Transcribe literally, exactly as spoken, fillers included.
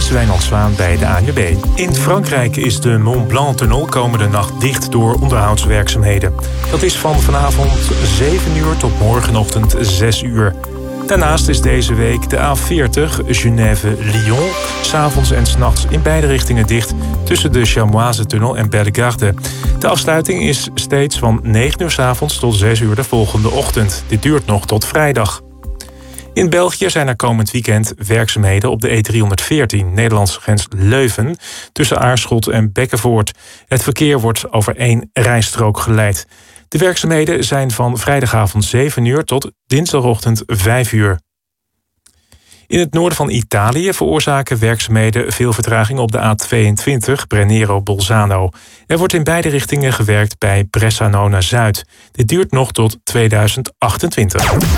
is Wijnand Zwaan bij de A N W B. In Frankrijk is de Mont Blanc-tunnel komende nacht dicht door onderhoudswerkzaamheden. Dat is van vanavond zeven uur tot morgenochtend zes uur. Daarnaast is deze week de A veertig Genève-Lyon 's avonds en 's nachts in beide richtingen dicht tussen de Chamoise-tunnel en Bellegarde. De afsluiting is steeds van negen uur 's avonds tot zes uur de volgende ochtend. Dit duurt nog tot vrijdag. In België zijn er komend weekend werkzaamheden op de E driehonderdveertien, Nederlandse grens Leuven, tussen Aarschot en Bekkenvoort. Het verkeer wordt over één rijstrook geleid. De werkzaamheden zijn van vrijdagavond zeven uur tot dinsdagochtend vijf uur. In het noorden van Italië veroorzaken werkzaamheden veel vertraging op de A tweeëntwintig Brennero-Bolzano. Er wordt in beide richtingen gewerkt bij Bressanone Zuid. Dit duurt nog tot tweeduizend achtentwintig.